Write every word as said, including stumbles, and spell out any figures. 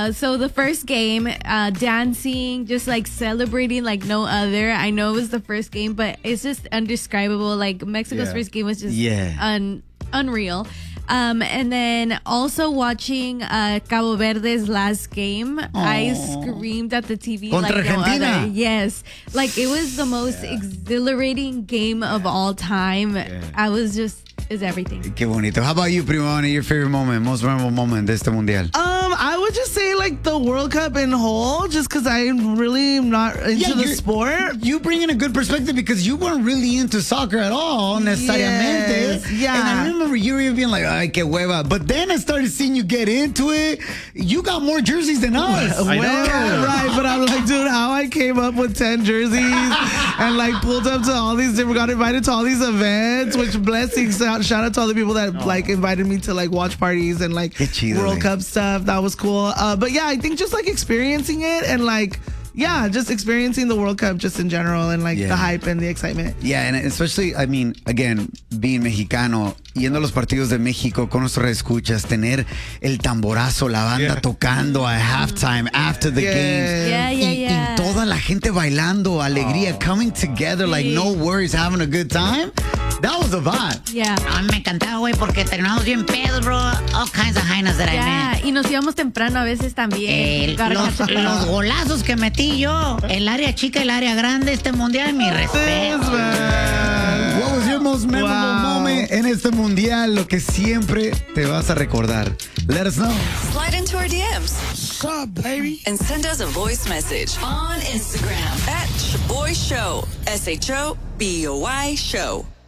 know, so the first game, uh, dancing, just like celebrating like no other. I know it was the first game, but it's just indescribable. Like Mexico's Yeah. first game was just Yeah. un- unreal. Um, and then also watching uh, Cabo Verde's last game, I screamed at the T V Contra like no Argentina. other. Yes, like it was the most exhilarating game of all time. I was just, is everything. Qué bonito. How about you, Primavera? Your favorite moment, most memorable moment de este mundial? Um, I would just say like the World Cup in whole, just because I really am not into the you're- sport. You bring in a good perspective because you weren't really into soccer at all, necesariamente. Yes, yeah. And I remember you were being like, ay, que hueva. But then I started seeing you get into it. You got more jerseys than us. Well, right, but I'm like, dude, how I came up with ten jerseys and like pulled up to all these different, got invited to all these events, which blessings. Shout, shout out to all the people that like invited me to like watch parties and like Qué chido, World eh. Cup stuff. That was cool. Uh, but yeah, I think just like experiencing it and like, yeah, just experiencing the World Cup just in general and like Yeah. the hype and the excitement. Yeah, and especially, I mean, again, being mexicano, yendo a los partidos de México con nuestros escuchas, tener el tamborazo, la banda Yeah. tocando a halftime, after the Yeah. games. Yeah, yeah, y, yeah. y toda la gente bailando, alegría, coming together, like Sí. no worries, having a good time. That was a vibe. Yeah. A mí me encantaba, güey, porque terminamos bien pedos, bro. All kinds of highness that I Yeah, met. y nos íbamos temprano a veces también. El- Gotta los, catch up. los golazos que metí yo, el área chica, el área grande, este mundial, mi respeto. Yes, man. What was your most memorable Wow. moment en este mundial? Lo que siempre te vas a recordar. Let us know. Slide into our D Ms. What's up, baby? And send us a voice message on Instagram at Shaboy Show. S H O B O Y Show.